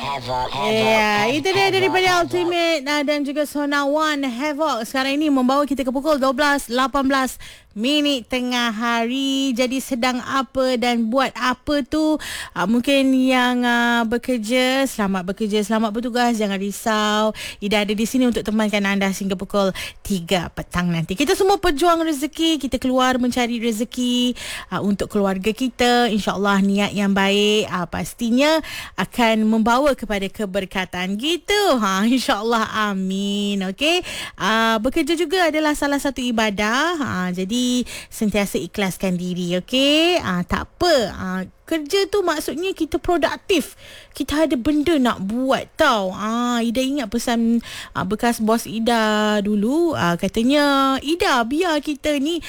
Ya, itu dia daripada Ultimate dan juga Sona One Havoc. Sekarang ini membawa kita ke pukul 12.18 minit tengah hari. Jadi sedang apa dan buat apa tu? Mungkin yang bekerja, selamat bekerja, selamat bertugas. Jangan risau, Ida ada di sini untuk temankan anda hingga pukul 3 petang nanti. Kita semua pejuang rezeki, kita keluar mencari rezeki untuk keluarga kita. InsyaAllah niat yang baik pastinya akan membawa kepada keberkatan gitu. InsyaAllah, amin. Okey. Bekerja juga adalah salah satu ibadah. Jadi sentiasa ikhlaskan diri, okey? Tak apa. Kerja tu maksudnya kita produktif. Kita ada benda nak buat tau. Ida ingat pesan bekas bos Ida dulu. Katanya, Ida, biar kita ni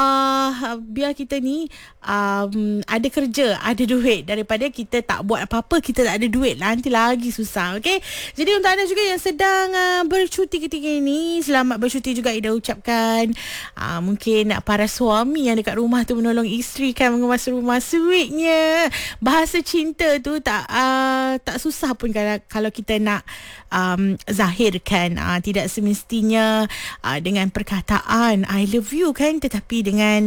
ada kerja, ada duit, daripada kita tak buat apa-apa, kita tak ada duit, nanti lagi susah. Okay? Jadi untuk anda juga yang sedang bercuti ketika ini, selamat bercuti juga Ida ucapkan. Mungkin para suami yang dekat rumah tu menolong isteri kan mengemas rumah. Sweetnya bahasa cinta tu tak susah pun kalau kita nak zahirkan. Tidak semestinya dengan perkataan I love you kan, tetapi dengan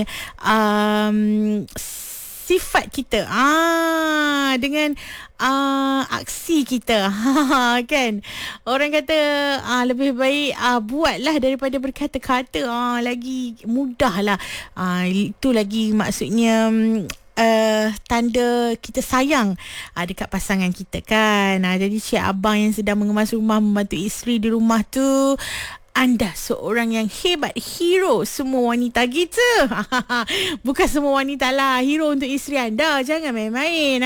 sifat kita, dengan aksi kita, kan. Orang kata lebih baik buatlah daripada berkata-kata. Lagi mudahlah. Itu lagi maksudnya tanda kita sayang dekat pasangan kita kan. Jadi cik abang yang sedang mengemas rumah, membantu isteri di rumah tu, anda seorang yang hebat, hero semua wanita gitu. Bukan semua wanita lah hero untuk isteri anda. Jangan main-main.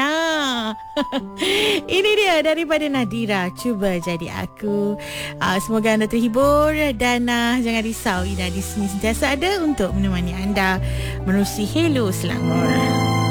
Ini dia daripada Nadira, Cuba Jadi Aku. Semoga anda terhibur dan jangan risau, Ida di sini sentiasa ada untuk menemani anda menerusi Hello Selangor.